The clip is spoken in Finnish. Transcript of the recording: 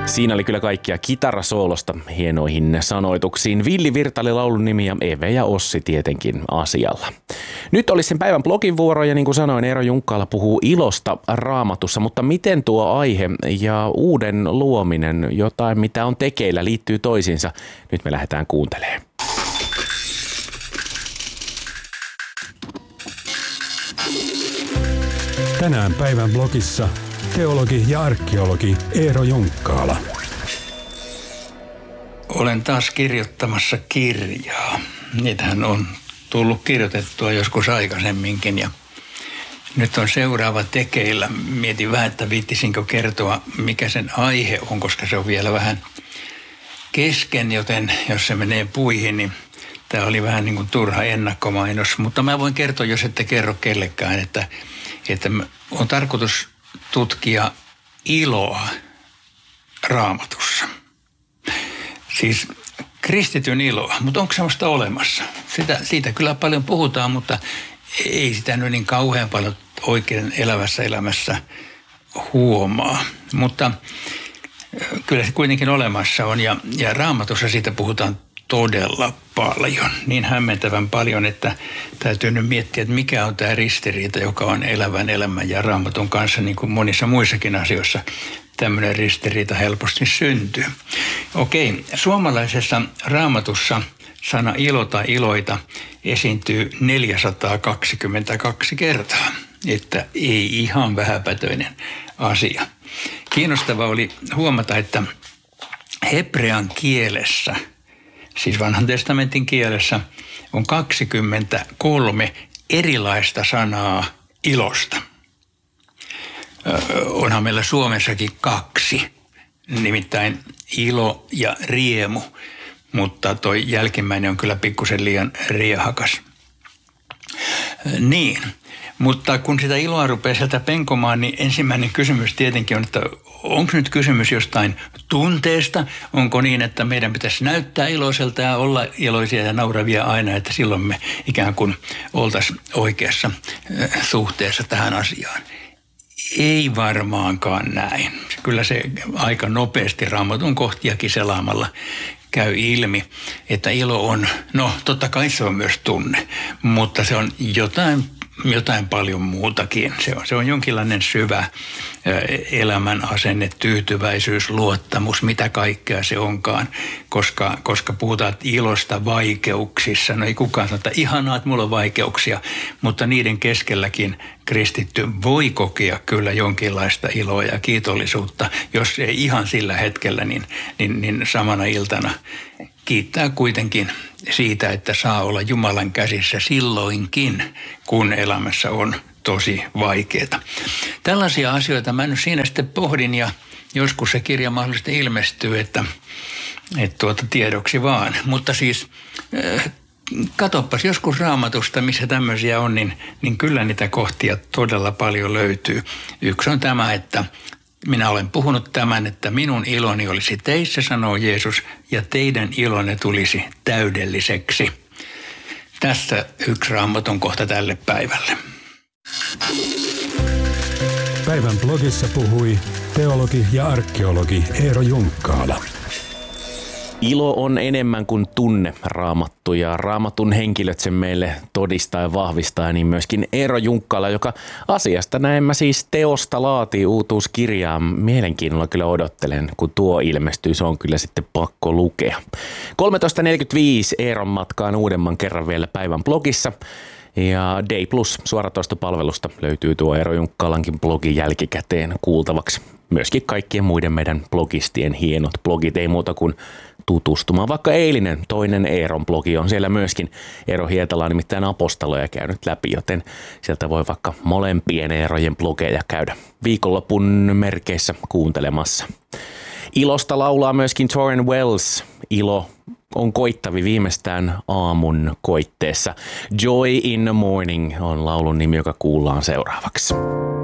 Siinä oli kyllä kaikkia kitarasoolosta hienoihin sanoituksiin. Villi Virta oli laulun nimi ja Eve ja Ossi tietenkin asialla. Nyt olisi sen päivän blogin vuoro ja niin kuin sanoin, Eero Junkkaala puhuu ilosta Raamatussa, mutta miten tuo aihe ja uuden luominen, jotain mitä on tekeillä, liittyy toisiinsa? Nyt me lähdetään kuuntelemaan. Tänään päivän blogissa teologi ja arkeologi Eero Junkkaala. Olen taas kirjoittamassa kirjaa. Niitähän on tullut kirjoitettua joskus aikaisemminkin ja nyt on seuraava tekeillä. Mietin vähän, että viittisinkö kertoa, mikä sen aihe on, koska se on vielä vähän kesken, joten jos se menee puihin, niin tämä oli vähän niin kuin turha ennakkomainos. Mutta mä voin kertoa, jos ette kerro kellekään, että on tarkoitus tutkia iloa Raamatussa. Siis kristityn iloa, mutta onko sellaista olemassa? Siitä kyllä paljon puhutaan, mutta ei sitä nyt niin kauhean paljon oikein elävässä elämässä huomaa. Mutta kyllä se kuitenkin olemassa on ja Raamatussa siitä puhutaan todella paljon, niin hämmentävän paljon, että täytyy nyt miettiä, että mikä on tämä ristiriita, joka on elävän elämän ja Raamatun kanssa, niin kuin monissa muissakin asioissa tämmöinen ristiriita helposti syntyy. Okei, suomalaisessa Raamatussa sana ilo tai iloita esiintyy 422 kertaa, että ei ihan vähäpätöinen asia. Kiinnostava oli huomata, että hebrean kielessä, siis vanhan testamentin kielessä, on 23 erilaista sanaa ilosta. Onhan meillä Suomessakin 2, nimittäin ilo ja riemu, mutta toi jälkimmäinen on kyllä pikkusen liian riehakas. Niin, mutta kun sitä iloa rupeaa sieltä penkomaan, niin ensimmäinen kysymys tietenkin on, että onko nyt kysymys jostain tunteesta? Onko niin, että meidän pitäisi näyttää iloiselta ja olla iloisia ja nauravia aina, että silloin me ikään kuin oltaisiin oikeassa suhteessa tähän asiaan? Ei varmaankaan näin. Kyllä se aika nopeasti Raamatun kohtiakin selaamalla käy ilmi, että ilo on, no totta kai se on myös tunne, mutta se on jotain paljon muutakin. Se on jonkinlainen syvä elämän asenne, tyytyväisyys, luottamus, mitä kaikkea se onkaan, koska puhutaan ilosta vaikeuksissa. No ei kukaan sano, että ihanaa, että mulla on vaikeuksia, mutta niiden keskelläkin kristitty voi kokea kyllä jonkinlaista iloa ja kiitollisuutta, jos ei ihan sillä hetkellä, niin samana iltana kiittää kuitenkin siitä, että saa olla Jumalan käsissä silloinkin, kun elämässä on tosi vaikeaa. Tällaisia asioita mä nyt siinä sitten pohdin ja joskus se kirja mahdollisesti ilmestyy, että tiedoksi vaan. Mutta siis katoppas joskus Raamatusta, missä tämmöisiä on, niin kyllä niitä kohtia todella paljon löytyy. Yksi on tämä, että minä olen puhunut tämän, että minun iloni olisi teissä, sanoo Jeesus, ja teidän ilonne tulisi täydelliseksi. Tässä yksi Raamatun kohta tälle päivälle. Päivän blogissa puhui teologi ja arkeologi Eero Junkkaala. Ilo on enemmän kuin tunne, Raamattu, ja Raamatun henkilöt sen meille todistaa ja vahvistaa, niin myöskin Eero Junkkaala, joka asiasta näemmä siis teosta laatii uutuuskirjaa. Mielenkiinnolla kyllä odottelen, kun tuo ilmestyy, se on kyllä sitten pakko lukea. 13.45 Eeron matkaan uudemman kerran vielä päivän blogissa. Ja Day Plus suoratoistopalvelusta löytyy tuo Eero Junkkaalankin blogi jälkikäteen kuultavaksi. Myöskin kaikkien muiden meidän blogistien hienot blogit, ei muuta kuin tutustumaan. Vaikka eilinen toinen Eeron blogi on siellä myöskin. Eero Hietala on nimittäin apostoloja käynyt läpi, joten sieltä voi vaikka molempien Eerojen blogeja käydä viikonlopun merkeissä kuuntelemassa. Ilosta laulaa myöskin Tauren Wells. Ilo on koittavi viimeistään aamun koitteessa. Joy in the Morning on laulun nimi, joka kuullaan seuraavaksi.